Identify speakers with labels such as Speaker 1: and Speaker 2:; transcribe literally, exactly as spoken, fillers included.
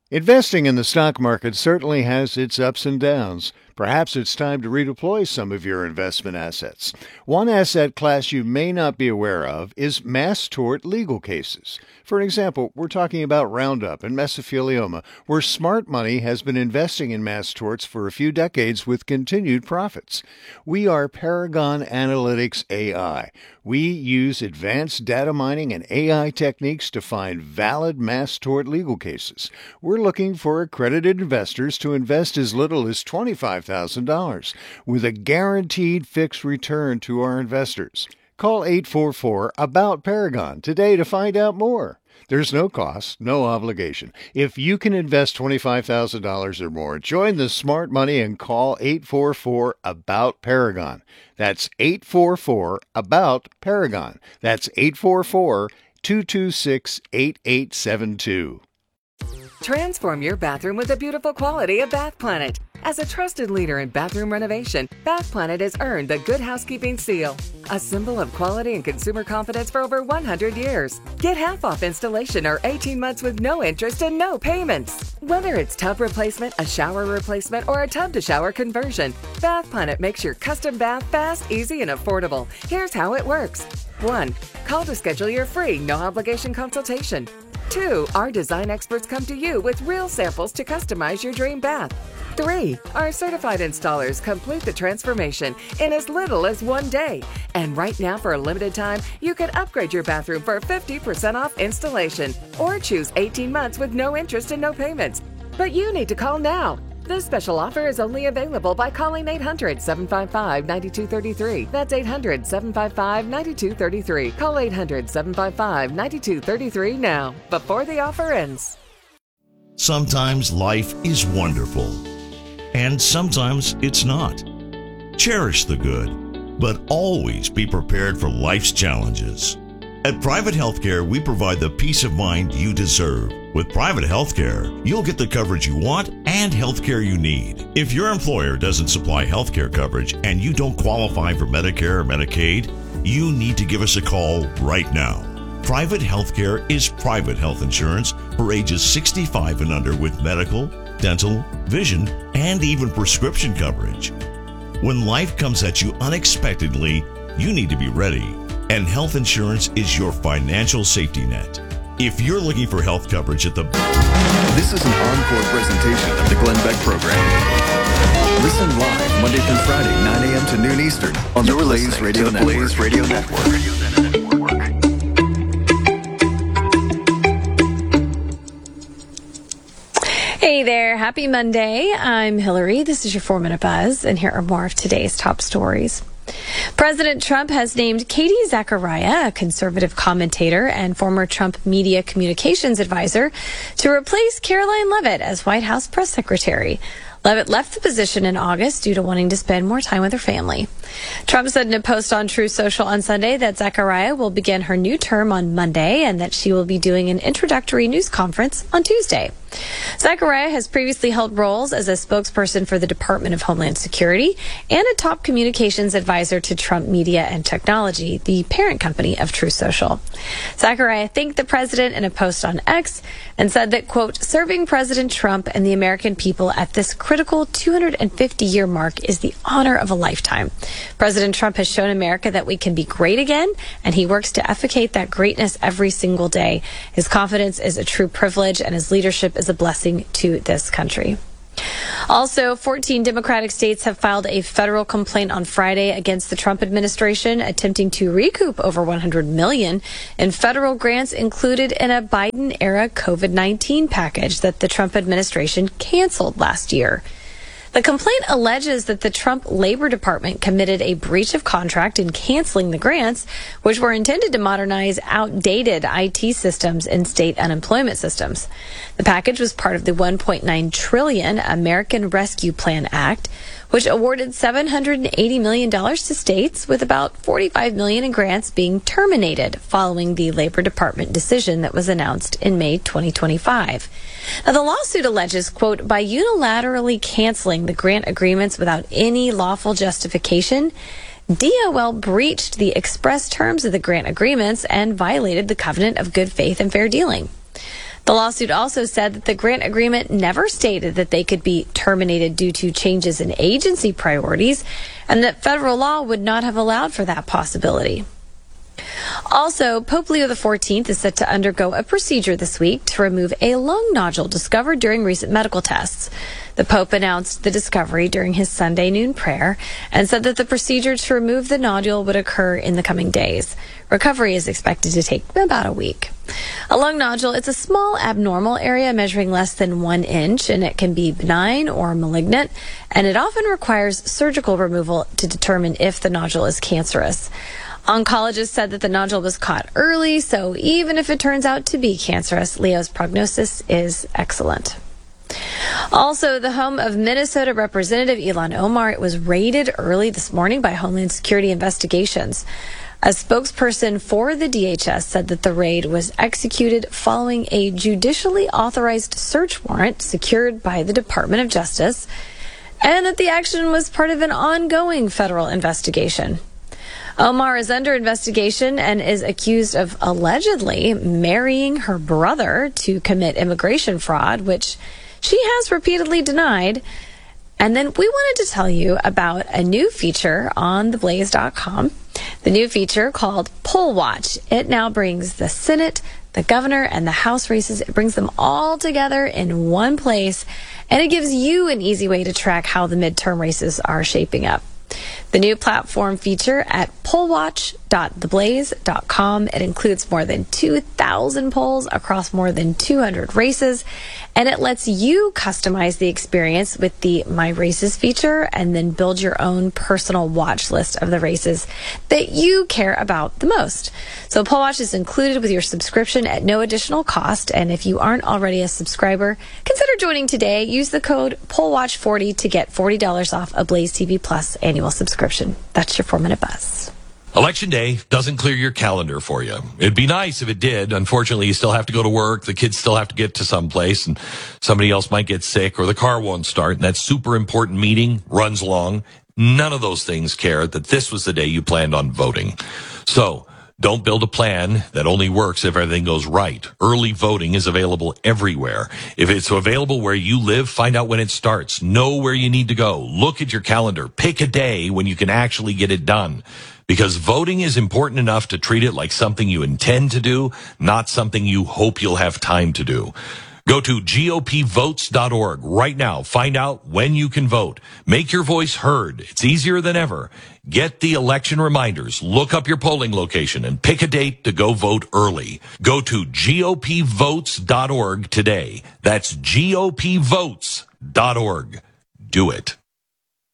Speaker 1: Investing in the stock market certainly has its ups and downs. Perhaps it's time to redeploy some of your investment assets. One asset class you may not be aware of is mass tort legal cases. For example, we're talking about Roundup and mesothelioma, where smart money has been investing in mass torts for a few decades with continued profits. We are Paragon Analytics A I. We use advanced data mining and A I techniques to find valid mass tort legal cases. We're looking for accredited investors to invest as little as twenty-five thousand dollars with a guaranteed fixed return to our investors. Call eight four four, ABOUT Paragon today to find out more. There's no cost, no obligation. If you can invest twenty-five thousand dollars or more, join the smart money and call eight four four, ABOUT Paragon. That's eight four four, ABOUT Paragon. That's eight four four, two two six, eight eight seven two.
Speaker 2: Transform your bathroom with the beautiful quality of Bath Planet. As a trusted leader in bathroom renovation, Bath Planet has earned the Good Housekeeping seal, a symbol of quality and consumer confidence for over one hundred years. Get half off installation or eighteen months with no interest and no payments. Whether it's tub replacement, a shower replacement, or a tub-to-shower conversion, Bath Planet makes your custom bath fast, easy, and affordable. Here's how it works. One, call to schedule your free, no-obligation consultation. Two, our design experts come to you with real samples to customize your dream bath. Three, our certified installers complete the transformation in as little as one day. And right now, for a limited time, you can upgrade your bathroom for fifty percent off installation or choose eighteen months with no interest and no payments. But you need to call now. This special offer is only available by calling eight hundred, seven five five, nine two three three. That's eight hundred, seven five five, nine two three three. Call eight hundred, seven five five, nine two three three now, before the offer ends.
Speaker 3: Sometimes life is wonderful, and sometimes it's not. Cherish the good, but always be prepared for life's challenges. At Private Healthcare, we provide the peace of mind you deserve. With Private Healthcare, you'll get the coverage you want and healthcare you need. If your employer doesn't supply healthcare coverage and you don't qualify for Medicare or Medicaid, you need to give us a call right now. Private Healthcare is private health insurance for ages sixty-five and under with medical, dental, vision, and even prescription coverage. When life comes at you unexpectedly, you need to be ready. And health insurance is your financial safety net. If you're looking for health coverage at the...
Speaker 4: This is an encore presentation of the Glenn Beck Program. Listen live Monday through Friday, nine a.m. to noon Eastern on the Blaze Radio Network. Blaze Radio Network.
Speaker 5: Hey there, happy Monday. I'm Hillary. This is your four minute buzz, and here are more of today's top stories. President Trump has named Katie Zachariah, a conservative commentator and former Trump media communications advisor, to replace Caroline Leavitt as White House press secretary. Leavitt left the position in August due to wanting to spend more time with her family. Trump said in a post on Truth Social on Sunday that Zachariah will begin her new term on Monday and that she will be doing an introductory news conference on Tuesday. Zachariah has previously held roles as a spokesperson for the Department of Homeland Security and a top communications advisor to Trump Media and Technology, the parent company of Truth Social. Zachariah thanked the president in a post on X and said that, quote, serving President Trump and the American people at this critical two hundred fifty year mark is the honor of a lifetime. President Trump has shown America that we can be great again, and he works to effecate that greatness every single day. His confidence is a true privilege, and his leadership is a blessing to this country. Also, fourteen Democratic states have filed a federal complaint on Friday against the Trump administration, attempting to recoup over one hundred million dollars in federal grants included in a Biden-era COVID nineteen package that the Trump administration canceled last year. The complaint alleges that the Trump Labor Department committed a breach of contract in canceling the grants, which were intended to modernize outdated I T systems in state unemployment systems. The package was part of the one point nine trillion dollars American Rescue Plan Act, which awarded seven hundred eighty million dollars to states, with about forty-five million dollars in grants being terminated following the Labor Department decision that was announced in May twenty twenty-five. Now, the lawsuit alleges, quote, by unilaterally canceling the grant agreements without any lawful justification, D O L breached the express terms of the grant agreements and violated the covenant of good faith and fair dealing. The lawsuit also said that the grant agreement never stated that they could be terminated due to changes in agency priorities, and that federal law would not have allowed for that possibility. Also, Pope Leo the fourteenth is set to undergo a procedure this week to remove a lung nodule discovered during recent medical tests. The Pope announced the discovery during his Sunday noon prayer and said that the procedure to remove the nodule would occur in the coming days. Recovery is expected to take about a week. A lung nodule is a small abnormal area measuring less than one inch, and it can be benign or malignant, and it often requires surgical removal to determine if the nodule is cancerous. Oncologists said that the nodule was caught early, so even if it turns out to be cancerous, Leo's prognosis is excellent. Also, the home of Minnesota Representative Ilhan Omar was raided early this morning by Homeland Security investigations. A spokesperson for the D H S said that the raid was executed following a judicially authorized search warrant secured by the Department of Justice, and that the action was part of an ongoing federal investigation. Omar is under investigation and is accused of allegedly marrying her brother to commit immigration fraud, which she has repeatedly denied. And then we wanted to tell you about a new feature on the blaze dot com, the new feature called Poll Watch. It now brings the Senate, the governor, and the House races. It brings them all together in one place, and it gives you an easy way to track how the midterm races are shaping up. The new platform feature at poll watch dot the blaze dot com. It includes more than two thousand polls across more than two hundred races, and it lets you customize the experience with the My Races feature and then build your own personal watch list of the races that you care about the most. So Poll Watch is included with your subscription at no additional cost, and if you aren't already a subscriber, consider joining today. Use the code poll watch forty to get forty dollars off a Blaze T V Plus annual subscription. That's your four-minute buzz.
Speaker 6: Election day doesn't clear your calendar for you. It'd be nice if it did. Unfortunately, you still have to go to work. The kids still have to get to someplace, and somebody else might get sick, or the car won't start, and that super important meeting runs long. None of those things care that this was the day you planned on voting. So don't build a plan that only works if everything goes right. Early voting is available everywhere. If it's available where you live, find out when it starts. Know where you need to go. Look at your calendar. Pick a day when you can actually get it done. Because voting is important enough to treat it like something you intend to do, not something you hope you'll have time to do. Go to G O P votes dot org right now. Find out when you can vote. Make your voice heard. It's easier than ever. Get the election reminders. Look up your polling location and pick a date to go vote early. Go to G O P votes dot org today. That's G O P votes dot org. Do it.